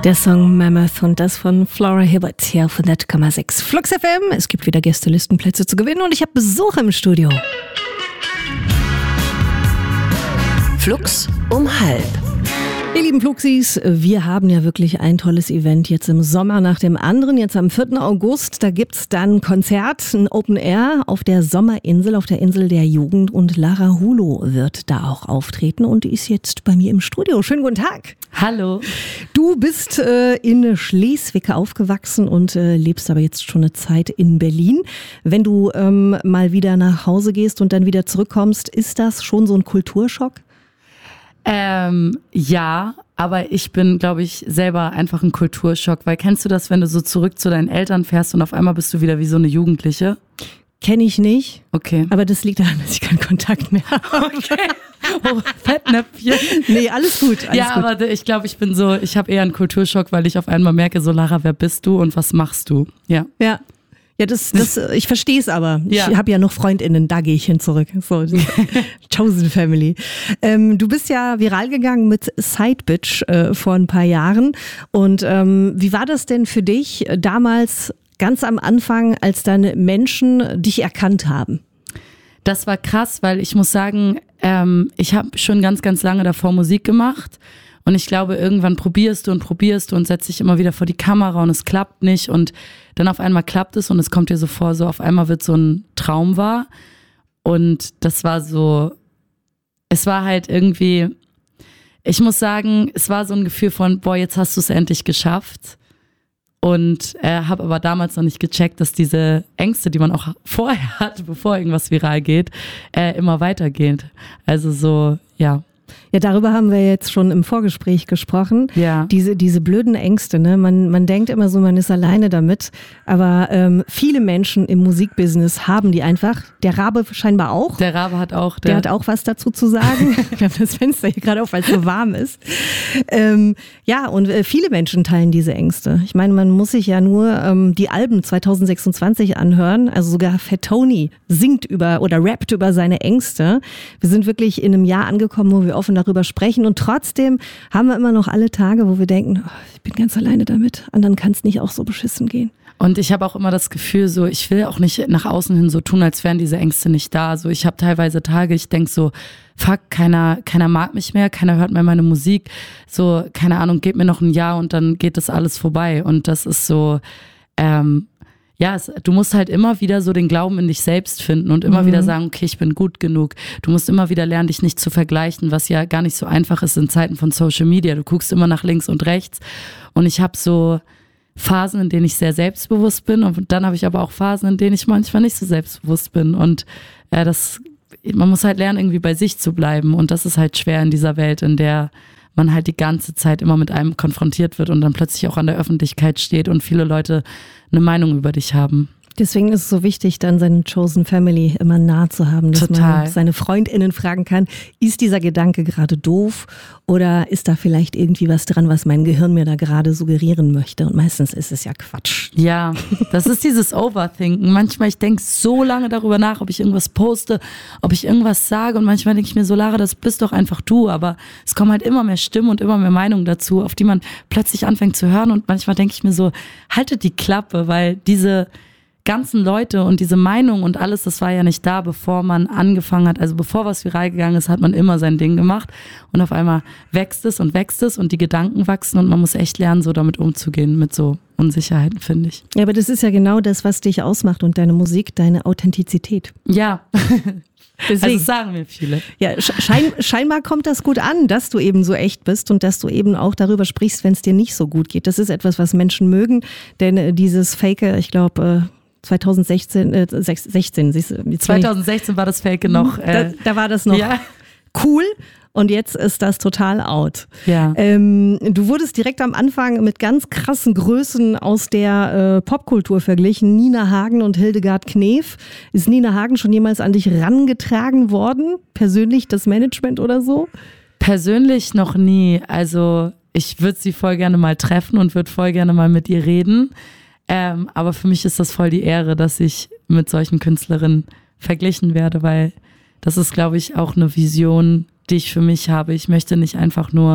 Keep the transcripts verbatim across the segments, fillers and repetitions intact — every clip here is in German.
Der Song Mammoth und das von Flora Hibbert hier auf hundert Komma sechs Flux F M. Es gibt wieder Gästelistenplätze zu gewinnen und ich habe Besuch im Studio. Flux um halb. Ihr lieben Fluxis, wir haben ja wirklich ein tolles Event jetzt im Sommer nach dem anderen. Jetzt am vierten August, da gibt's dann ein Konzert, ein Open Air auf der Sommerinsel, auf der Insel der Jugend. Und Lara Hulo wird da auch auftreten und die ist jetzt bei mir im Studio. Schönen guten Tag. Hallo. Du bist äh, in Schleswig aufgewachsen und äh, lebst aber jetzt schon eine Zeit in Berlin. Wenn du ähm, mal wieder nach Hause gehst und dann wieder zurückkommst, ist das schon so ein Kulturschock? Ähm, ja, aber ich bin, glaube ich, selber einfach ein Kulturschock, weil kennst du das, wenn du so zurück zu deinen Eltern fährst und auf einmal bist du wieder wie so eine Jugendliche? Kenne ich nicht. Okay. Aber das liegt daran, dass ich keinen Kontakt mehr habe. Okay. Oh, Fettnäpfchen. Nee, alles gut. Alles ja, gut. aber ich glaube, ich bin so, ich habe eher einen Kulturschock, weil ich auf einmal merke, so Lara, wer bist du und was machst du? Ja. Ja. Ja, das, das, ich verstehe es aber. Ja. Ich habe ja noch FreundInnen, da gehe ich hin zurück. So, Chosen Family. Ähm, du bist ja viral gegangen mit Side Bitch äh, vor ein paar Jahren. Und ähm, wie war das denn für dich damals, ganz am Anfang, als dann Menschen dich erkannt haben? Das war krass, weil ich muss sagen, ähm, ich habe schon ganz, ganz lange davor Musik gemacht. Und ich glaube, irgendwann probierst du und probierst du und setzt dich immer wieder vor die Kamera und es klappt nicht. Und dann auf einmal klappt es und es kommt dir so vor, so auf einmal wird so ein Traum wahr. Und das war so, es war halt irgendwie, ich muss sagen, es war so ein Gefühl von, boah, jetzt hast du es endlich geschafft. Und äh, habe aber damals noch nicht gecheckt, dass diese Ängste, die man auch vorher hatte, bevor irgendwas viral geht, äh, immer weitergeht. Also so, ja. Ja, darüber haben wir jetzt schon im Vorgespräch gesprochen. Ja. Diese, diese blöden Ängste, ne? Man, man denkt immer so, man ist alleine damit. Aber ähm, viele Menschen im Musikbusiness haben die einfach. Der Rabe scheinbar auch. Der Rabe hat auch. Der, der hat auch was dazu zu sagen. Wir haben das Fenster hier gerade auf, weil es so warm ist. Ähm, ja, und äh, viele Menschen teilen diese Ängste. Ich meine, man muss sich ja nur ähm, die Alben zwanzig sechsundzwanzig anhören. Also sogar Fat Tony singt über oder rappt über seine Ängste. Wir sind wirklich in einem Jahr angekommen, wo wir offen darüber sprechen und trotzdem haben wir immer noch alle Tage, wo wir denken, oh, ich bin ganz alleine damit, anderen kann es nicht auch so beschissen gehen. Und ich habe auch immer das Gefühl, so ich will auch nicht nach außen hin so tun, als wären diese Ängste nicht da. So ich habe teilweise Tage, ich denke so, fuck, keiner, keiner mag mich mehr, keiner hört mehr meine Musik. So, keine Ahnung, gib mir noch ein Jahr und dann geht das alles vorbei. Und das ist so, ähm, ja, es, du musst halt immer wieder so den Glauben in dich selbst finden und immer mhm. wieder sagen, okay, ich bin gut genug. Du musst immer wieder lernen, dich nicht zu vergleichen, was ja gar nicht so einfach ist in Zeiten von Social Media. Du guckst immer nach links und rechts und ich habe so Phasen, in denen ich sehr selbstbewusst bin und dann habe ich aber auch Phasen, in denen ich manchmal nicht so selbstbewusst bin und äh, das, man muss halt lernen, irgendwie bei sich zu bleiben und das ist halt schwer in dieser Welt, in der man halt die ganze Zeit immer mit einem konfrontiert wird und dann plötzlich auch an der Öffentlichkeit steht und viele Leute eine Meinung über dich haben. Deswegen ist es so wichtig, dann seine Chosen Family immer nah zu haben, dass Total. man seine FreundInnen fragen kann, ist dieser Gedanke gerade doof oder ist da vielleicht irgendwie was dran, was mein Gehirn mir da gerade suggerieren möchte? Und meistens ist es ja Quatsch. Ja, das ist dieses Overthinken. Manchmal, ich denke so lange darüber nach, ob ich irgendwas poste, ob ich irgendwas sage und manchmal denke ich mir so, Lara, das bist doch einfach du, aber es kommen halt immer mehr Stimmen und immer mehr Meinungen dazu, auf die man plötzlich anfängt zu hören und manchmal denke ich mir so, haltet die Klappe, weil diese ganzen Leute und diese Meinung und alles, das war ja nicht da, bevor man angefangen hat. Also bevor was viral gegangen ist, hat man immer sein Ding gemacht und auf einmal wächst es und wächst es und die Gedanken wachsen und man muss echt lernen, so damit umzugehen, mit so Unsicherheiten, finde ich. Ja, aber das ist ja genau das, was dich ausmacht und deine Musik, deine Authentizität. Ja, deswegen, also sagen mir viele. Ja, schein, scheinbar kommt das gut an, dass du eben so echt bist und dass du eben auch darüber sprichst, wenn es dir nicht so gut geht. Das ist etwas, was Menschen mögen, denn äh, dieses Fake, ich glaube, äh, zwanzig sechzehn, äh, sechzehn, siehst du, zwanzig sechzehn war das Fake noch. Äh, da, da war das noch ja. cool und jetzt ist das total out. Ja. Ähm, du wurdest direkt am Anfang mit ganz krassen Größen aus der äh, Popkultur verglichen. Nina Hagen und Hildegard Knef. Ist Nina Hagen schon jemals an dich rangetragen worden? Persönlich das Management oder so? Persönlich noch nie. Also ich würde sie voll gerne mal treffen und würde voll gerne mal mit ihr reden. Ähm, aber für mich ist das voll die Ehre, dass ich mit solchen Künstlerinnen verglichen werde, weil das ist, glaube ich, auch eine Vision, die ich für mich habe. Ich möchte nicht einfach nur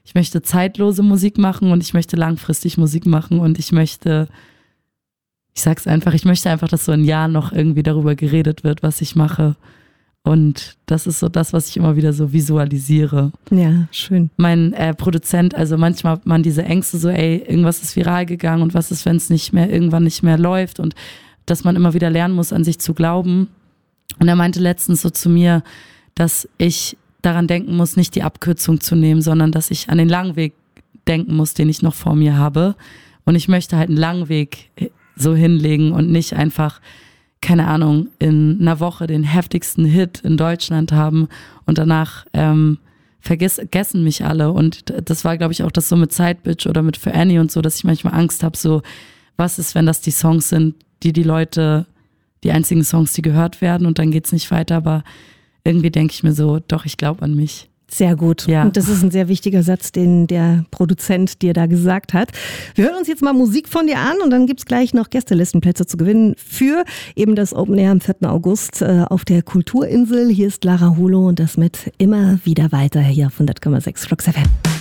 ich möchte zeitlose Musik machen und ich möchte langfristig Musik machen und ich möchte, ich sag's einfach, ich möchte einfach, dass so ein Jahr noch irgendwie darüber geredet wird, was ich mache. Und das ist so das, was ich immer wieder so visualisiere. Ja, schön. Mein äh, Produzent, also manchmal hat man diese Ängste so, ey, irgendwas ist viral gegangen und was ist, wenn es nicht mehr, irgendwann nicht mehr läuft und dass man immer wieder lernen muss, an sich zu glauben. Und er meinte letztens so zu mir, dass ich daran denken muss, nicht die Abkürzung zu nehmen, sondern dass ich an den langen Weg denken muss, den ich noch vor mir habe. Und ich möchte halt einen langen Weg so hinlegen und nicht einfach, keine Ahnung, in einer Woche den heftigsten Hit in Deutschland haben und danach ähm, vergessen mich alle. Und das war, glaube ich, auch das so mit Sidebitch oder mit Für Annie und so, dass ich manchmal Angst habe, so, was ist, wenn das die Songs sind, die die Leute, die einzigen Songs, die gehört werden und dann geht's nicht weiter. Aber irgendwie denke ich mir so, doch, ich glaube an mich. Sehr gut. Ja. Und das ist ein sehr wichtiger Satz, den der Produzent dir da gesagt hat. Wir hören uns jetzt mal Musik von dir an und dann gibt's gleich noch Gästelistenplätze zu gewinnen für eben das Open Air am vierten August äh, auf der Kulturinsel. Hier ist Lara Holo und das mit Immer wieder weiter hier auf hundert Komma sechs Flux F M.